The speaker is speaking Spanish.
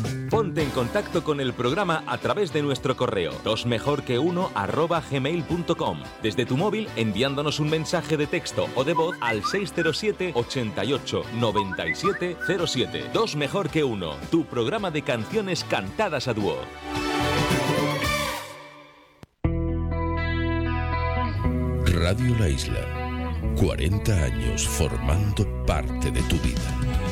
Ponte en contacto con el programa a través de nuestro correo dosmejorque1@gmail.com. Desde tu móvil enviándonos un mensaje de texto o de voz al 607 88 97 07. Dos Mejor que Uno, tu programa de canciones cantadas a dúo. Radio La Isla, 40 años formando parte de tu vida.